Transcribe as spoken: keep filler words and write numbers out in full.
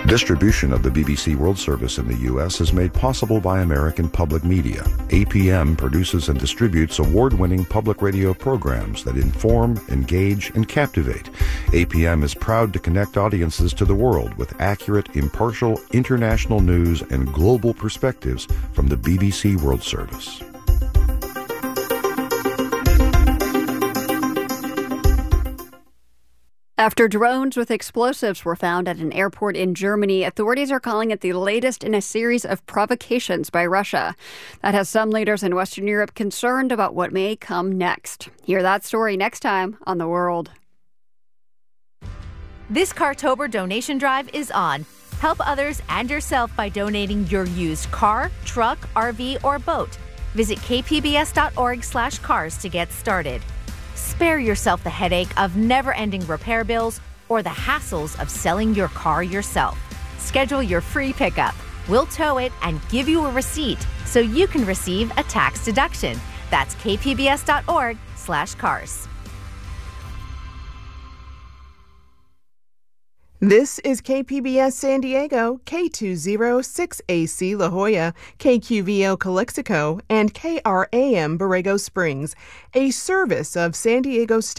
Distribution of the B B C World Service in the U S is made possible by American Public Media. A P M produces and distributes award-winning public radio programs that inform, engage, and captivate. A P M is proud to connect audiences to the world with accurate, impartial, international news and global perspectives from the B B C World Service. After drones with explosives were found at an airport in Germany, authorities are calling it the latest in a series of provocations by Russia. That has some leaders in Western Europe concerned about what may come next. Hear that story next time on The World. This Cartober donation drive is on. Help others and yourself by donating your used car, truck, R V, or boat. Visit k p b s dot org slash cars to get started. Spare yourself the headache of never-ending repair bills or the hassles of selling your car yourself. Schedule your free pickup. We'll tow it and give you a receipt so you can receive a tax deduction. That's k p b s dot org slash cars. This is K P B S San Diego, K two oh six A C La Jolla, K Q V O Calexico, and K R A M Borrego Springs, a service of San Diego State